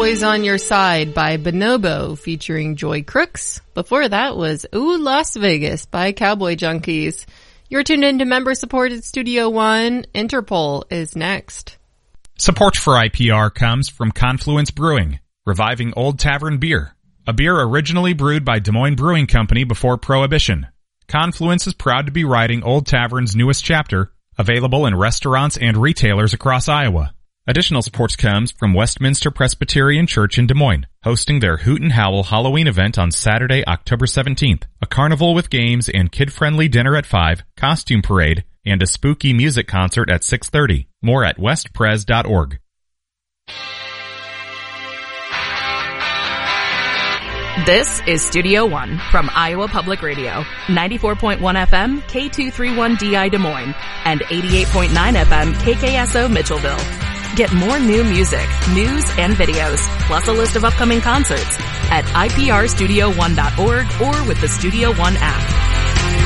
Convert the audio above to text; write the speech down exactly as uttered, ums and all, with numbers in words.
Always on Your Side by Bonobo featuring Joy Crooks. Before that was Ooh Las Vegas by Cowboy Junkies. You're tuned into member-supported Studio One. Interpol is next. Support for I P R comes from Confluence Brewing, reviving Old Tavern beer. A beer originally brewed by Des Moines Brewing Company before Prohibition. Confluence is proud to be writing Old Tavern's newest chapter, available in restaurants and retailers across Iowa. Additional support comes from Westminster Presbyterian Church in Des Moines, hosting their Hoot and Howl Halloween event on Saturday, October seventeenth. A carnival with games and kid-friendly dinner at five, costume parade, and a spooky music concert at six thirty. More at west pres dot org. This is Studio One from Iowa Public Radio, ninety-four point one F M, K two thirty-one D I Des Moines, and eighty-eight point nine F M, K K S O Mitchellville. Get more new music, news, and videos, plus a list of upcoming concerts at I P R studio one dot org or with the Studio One app.